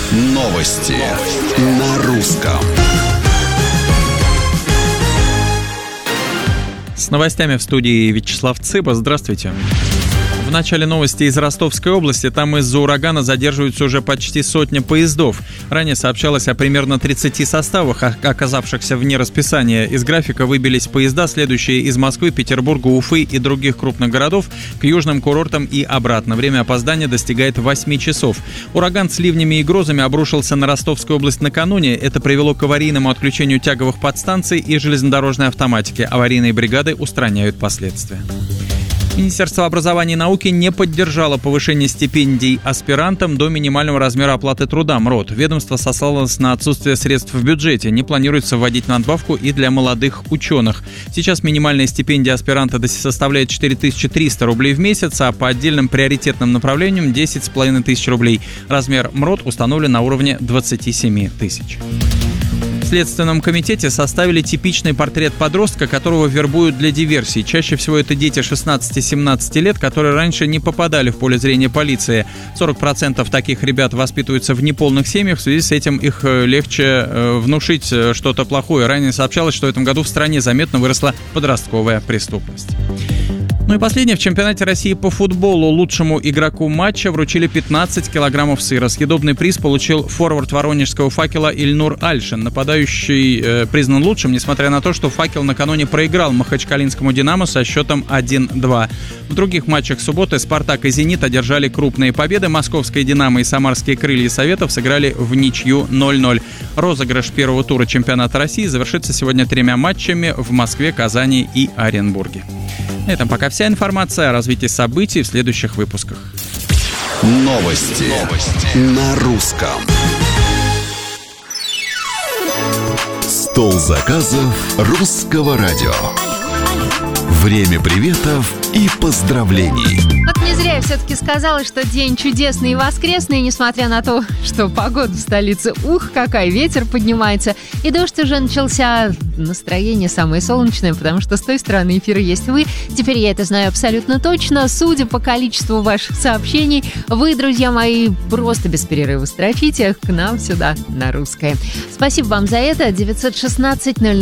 Новости на русском. С новостями в студии Вячеслав Цыба. Здравствуйте. В начале новости из Ростовской области. Там из-за урагана задерживаются уже почти сотня поездов. Ранее сообщалось о примерно 30 составах, оказавшихся вне расписания. Из графика выбились поезда, следующие из Москвы, Петербурга, Уфы и других крупных городов к южным курортам и обратно. Время опоздания достигает 8 часов. Ураган с ливнями и грозами обрушился на Ростовскую область накануне. Это привело к аварийному отключению тяговых подстанций и железнодорожной автоматики. Аварийные бригады устраняют последствия. Министерство образования и науки не поддержало повышение стипендий аспирантам до минимального размера оплаты труда МРОТ. Ведомство сослалось на отсутствие средств в бюджете. Не планируется вводить надбавку и для молодых ученых. Сейчас минимальная стипендия аспиранта составляет 4300 рублей в месяц, а по отдельным приоритетным направлениям 10 500 рублей. Размер МРОТ установлен на уровне 27 тысяч. В Следственном комитете составили типичный портрет подростка, которого вербуют для диверсий. Чаще всего это дети 16-17 лет, которые раньше не попадали в поле зрения полиции. 40% таких ребят воспитываются в неполных семьях, в связи с этим их легче внушить что-то плохое. Ранее сообщалось, что в этом году в стране заметно выросла подростковая преступность. Ну и последнее. В чемпионате России по футболу лучшему игроку матча вручили 15 килограммов сыра. Съедобный приз получил форвард воронежского «Факела» Ильнур Альшин. Нападающий признан лучшим, несмотря на то, что «Факел» накануне проиграл махачкалинскому «Динамо» со счетом 1-2. В других матчах субботы «Спартак» и «Зенит» одержали крупные победы. Московская «Динамо» и самарские «Крылья Советов» сыграли в ничью 0-0. Розыгрыш первого тура чемпионата России завершится сегодня 3 матчами в Москве, Казани и Оренбурге. На этом пока вся информация. О развитии событий в следующих выпусках. Новости на русском. Стол заказов русского радио. Время приветов и поздравлений. Вот не зря я все-таки сказала, что день чудесный и воскресный, несмотря на то, что погода в столице, какая, ветер поднимается, и дождь уже начался. Настроение самое солнечное, потому что с той стороны эфира есть вы. Теперь я это знаю абсолютно точно. Судя по количеству ваших сообщений, вы, друзья мои, просто без перерыва строчите к нам сюда на русское. Спасибо вам за это. 916 00